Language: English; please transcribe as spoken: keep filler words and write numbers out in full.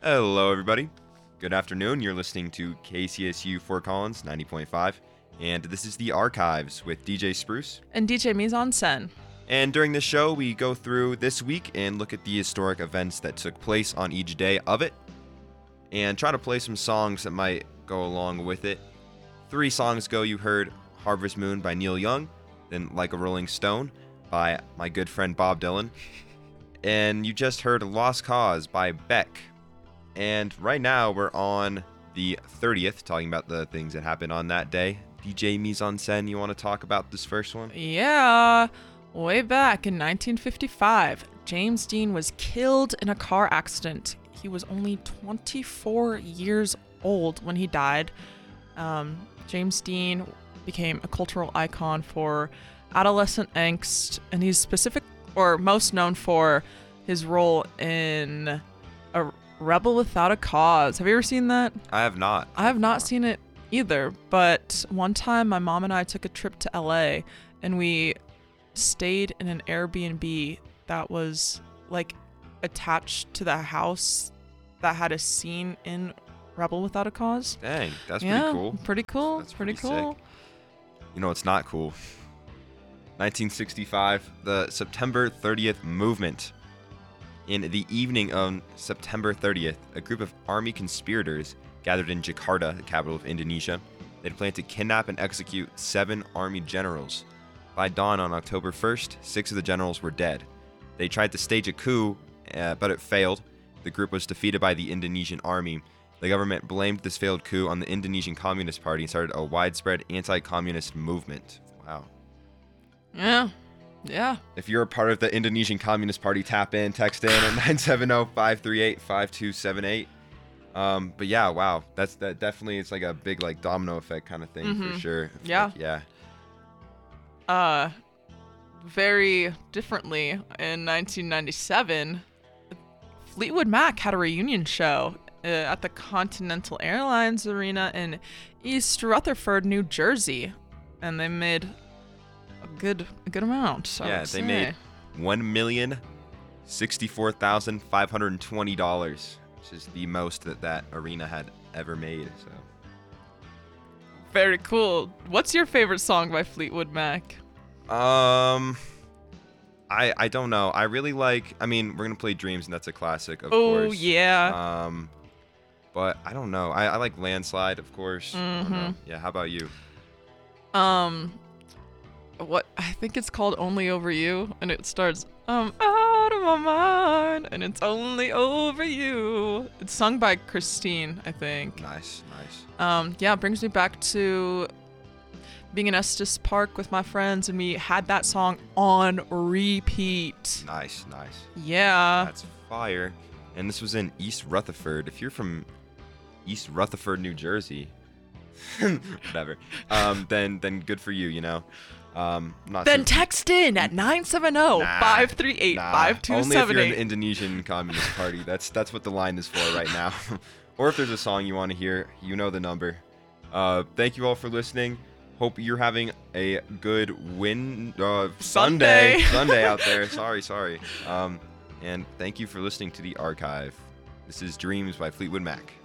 Hello, everybody. Good afternoon. You're listening to K C S U Fort Collins ninety point five, and this is The Archives with D J Spruce. And D J Mise en Scène. And during this show, we go through this week and look at the historic events that took place on each day of it, and try to play some songs that might go along with it. Three songs ago, you heard Harvest Moon by Neil Young, then Like a Rolling Stone by my good friend Bob Dylan, and you just heard Lost Cause by Beck. And right now, we're on the thirtieth, talking about the things that happened on that day. D J Mise en Scène, you want to talk about this first one? Yeah. Way back in nineteen fifty-five, James Dean was killed in a car accident. He was only twenty-four years old when he died. Um, James Dean became a cultural icon for adolescent angst, and he's specific or most known for his role in A Rebel Without a Cause. Have you ever seen that? I have not. I have not seen it either, but one time my mom and I took a trip to L A and we stayed in an Airbnb that was like attached to the house that had a scene in Rebel Without a Cause. Dang, that's yeah, pretty cool. Pretty cool. That's pretty, pretty cool. sick. You know, it's not cool. nineteen sixty-five, the September thirtieth movement. In the evening of September thirtieth, a group of army conspirators gathered in Jakarta, the capital of Indonesia. They'd planned to kidnap and execute seven army generals. By dawn on October first, six of the generals were dead. They tried to stage a coup, uh, but it failed. The group was defeated by the Indonesian army. The government blamed this failed coup on the Indonesian Communist Party and started a widespread anti-communist movement. Wow. Yeah. Yeah. If you're a part of the Indonesian Communist Party, tap in, text in at nine seven zero, five three eight, five two seven eight. Um, but yeah, wow. That's that definitely, it's like a big like domino effect kind of thing Mhm. for sure. Yeah. Like, yeah. Uh, very differently, in nineteen ninety-seven, Fleetwood Mac had a reunion show uh, at the Continental Airlines Arena in East Rutherford, New Jersey, and they made a good a good amount. I Yeah, would they say. made one million sixty-four thousand five hundred twenty dollars, which is the most that that arena had ever made. So. Very cool. What's your favorite song by Fleetwood Mac? Um, I I don't know. I really like. I mean, we're gonna play Dreams, and that's a classic, of Oh, course. yeah. Um, but I don't know. I, I like Landslide, of course. I don't know. Mhm. Yeah. How about you? Um, what I think it's called "Only Over You," and it starts, "I'm out of my mind, and it's only over you." It's sung by Christine, I think. Nice, nice. Um, yeah, it brings me back to being in Estes Park with my friends, and we had that song on repeat. Nice, nice. Yeah. That's fire. And this was in East Rutherford. If you're from East Rutherford, New Jersey, whatever, um, then then good for you. You know. Um, not Then too- text in at nine seven zero, five three eight, five two Only if seven you're in the eight. Indonesian Communist Party. That's that's what the line is for right now. Or if there's a song you want to hear, you know the number. Uh, thank you all for listening. Hope you're having a good win uh, Sunday Sunday. Sunday out there. Sorry, sorry. Um, and thank you for listening to The Archive. This is Dreams by Fleetwood Mac.